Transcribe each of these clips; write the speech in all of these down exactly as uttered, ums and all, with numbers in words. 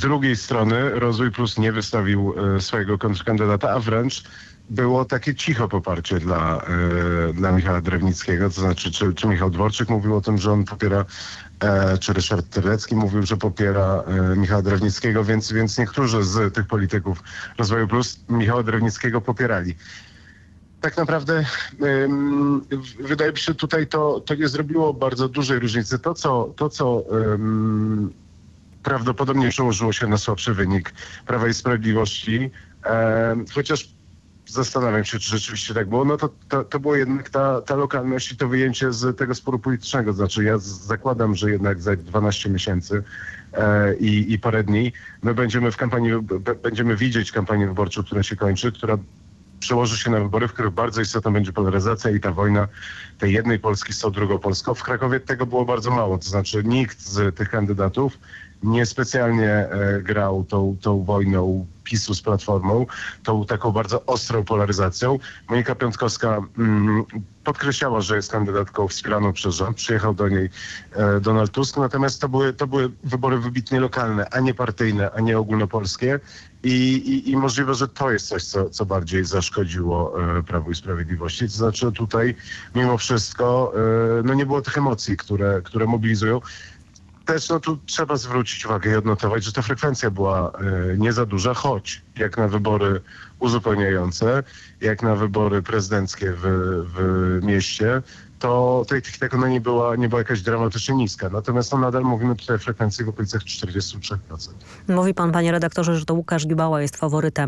drugiej strony Rozwój Plus nie wystawił e, swojego kontrkandydata, a wręcz było takie cicho poparcie dla, e, dla Michała Drewnickiego. To znaczy, czy, czy Michał Dworczyk mówił o tym, że on popiera, e, czy Ryszard Terlecki mówił, że popiera e, Michała Drewnickiego, więc, więc niektórzy z tych polityków Rozwoju Plus Michała Drewnickiego popierali. Tak naprawdę ym, wydaje mi się, tutaj to, to nie zrobiło bardzo dużej różnicy. To, co, to, co ym, prawdopodobnie przełożyło się na słabszy wynik Prawa i Sprawiedliwości, e, chociaż zastanawiam się, czy rzeczywiście tak było, no to, to, to było jednak ta, ta lokalność i to wyjęcie z tego sporu politycznego. Znaczy ja z, zakładam, że jednak za dwanaście miesięcy e, i, i parę dni my będziemy w kampanii, b, będziemy widzieć kampanię wyborczą, która się kończy, która przełoży się na wybory, w których bardzo istotna będzie polaryzacja i ta wojna tej jednej Polski z tą drugą Polską. W Krakowie tego było bardzo mało, to znaczy nikt z tych kandydatów niespecjalnie e, grał tą, tą wojną PiSu z Platformą, tą taką bardzo ostrą polaryzacją. Monika Piątkowska mm, podkreślała, że jest kandydatką wspieraną przez rząd. Przyjechał do niej e, Donald Tusk, natomiast to były, to były wybory wybitnie lokalne, a nie partyjne, a nie ogólnopolskie. I, i, i możliwe, że to jest coś, co, co bardziej zaszkodziło e, Prawu i Sprawiedliwości. To znaczy tutaj mimo wszystko e, no nie było tych emocji, które, które mobilizują. Też no tu trzeba zwrócić uwagę i odnotować, że ta frekwencja była y, nie za duża, choć jak na wybory uzupełniające, jak na wybory prezydenckie w, w mieście, to tej tak ona nie była, nie była jakaś dramatycznie niska. Natomiast no, nadal mówimy tutaj o frekwencji w okolicach czterdzieści trzy procent. Mówi pan, panie redaktorze, że to Łukasz Gibała jest faworytem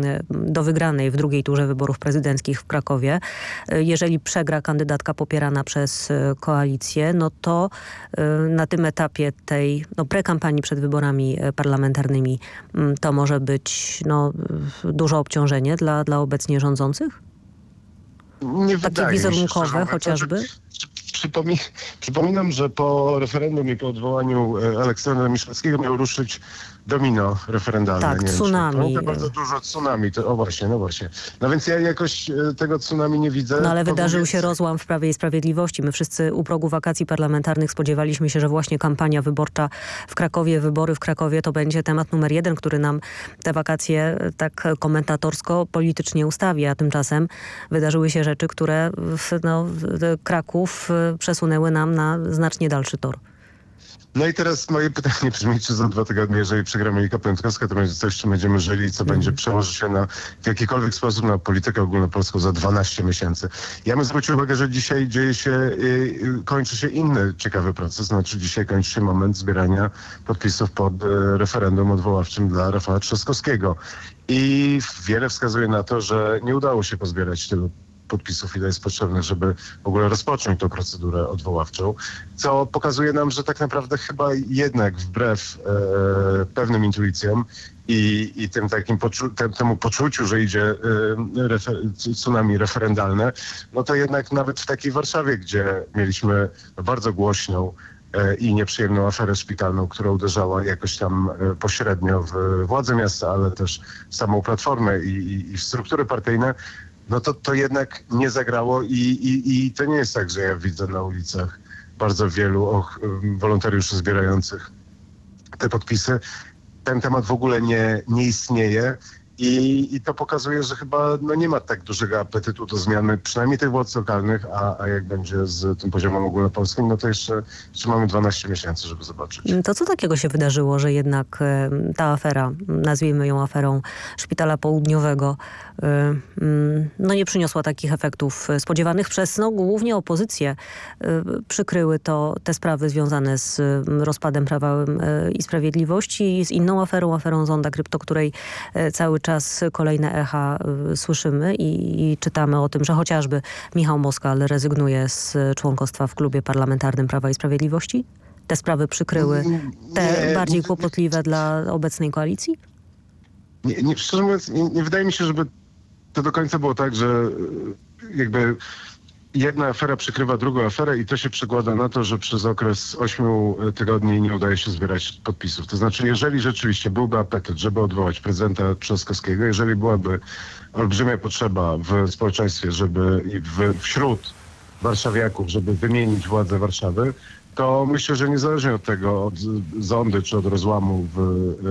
do wygranej w drugiej turze wyborów prezydenckich w Krakowie. Jeżeli przegra kandydatka popierana przez koalicję, no to na tym etapie tej no, prekampanii przed wyborami parlamentarnymi to może być no, duże obciążenie dla, dla obecnie rządzących? Nie Takie wizerunkowe chociażby? Przypomi przypominam, że po referendum i po odwołaniu Aleksandra Miszalskiego miał ruszyć domino referendalne. Tak, nie tsunami. Wiem, bardzo dużo tsunami. To, o właśnie, no właśnie. No więc ja jakoś tego tsunami nie widzę. No ale wydarzył Powiedz... się rozłam w Prawie i Sprawiedliwości. My wszyscy u progu wakacji parlamentarnych spodziewaliśmy się, że właśnie kampania wyborcza w Krakowie, wybory w Krakowie to będzie temat numer jeden, który nam te wakacje tak komentatorsko politycznie ustawi, a tymczasem wydarzyły się rzeczy, które no, Kraków przesunęły nam na znacznie dalszy tor. No i teraz moje pytanie brzmi, czy za dwa tygodnie, jeżeli przegra Monika Piątkowska, to będzie coś, czym będziemy żyli i co mm. będzie przełoży się na, w jakikolwiek sposób na politykę ogólnopolską za dwanaście miesięcy. Ja bym zwrócił uwagę, że dzisiaj dzieje się, yy, kończy się inny ciekawy proces. Znaczy dzisiaj kończy się moment zbierania podpisów pod yy, referendum odwoławczym dla Rafała Trzaskowskiego. I wiele wskazuje na to, że nie udało się pozbierać tylu podpisów, ile jest potrzebne, żeby w ogóle rozpocząć tę procedurę odwoławczą, co pokazuje nam, że tak naprawdę chyba jednak wbrew e, pewnym intuicjom i, i tym takim poczu tem, temu poczuciu, że idzie e, refer tsunami referendalne, no to jednak nawet w takiej Warszawie, gdzie mieliśmy bardzo głośną e, i nieprzyjemną aferę szpitalną, która uderzała jakoś tam e, pośrednio w władze miasta, ale też w samą Platformę i, i, i w struktury partyjne, no to to jednak nie zagrało i, i, i to nie jest tak, że ja widzę na ulicach bardzo wielu och, wolontariuszy zbierających te podpisy. Ten temat w ogóle nie, nie istnieje i, i to pokazuje, że chyba no, nie ma tak dużego apetytu do zmiany, przynajmniej tych władz lokalnych, a, a jak będzie z tym poziomem ogólnopolskim, no to jeszcze, jeszcze mamy dwanaście miesięcy, żeby zobaczyć. To co takiego się wydarzyło, że jednak ta afera, nazwijmy ją aferą Szpitala Południowego, no nie przyniosła takich efektów spodziewanych przez no, głównie opozycję. Przykryły to te sprawy związane z rozpadem Prawa i Sprawiedliwości i z inną aferą, aferą Zonda Krypto, której cały czas kolejne echa słyszymy i, i czytamy o tym, że chociażby Michał Moskal rezygnuje z członkostwa w klubie parlamentarnym Prawa i Sprawiedliwości? Te sprawy przykryły te nie, bardziej kłopotliwe nie, dla obecnej koalicji? Nie, nie, szczerze mówiąc, nie, nie wydaje mi się, żeby to do końca było tak, że jakby jedna afera przykrywa drugą aferę i to się przekłada na to, że przez okres ośmiu tygodni nie udaje się zbierać podpisów. To znaczy, jeżeli rzeczywiście byłby apetyt, żeby odwołać prezydenta Trzaskowskiego, jeżeli byłaby olbrzymia potrzeba w społeczeństwie, żeby i w, wśród warszawiaków, żeby wymienić władzę Warszawy, to myślę, że niezależnie od tego, od Zondy czy od rozłamu w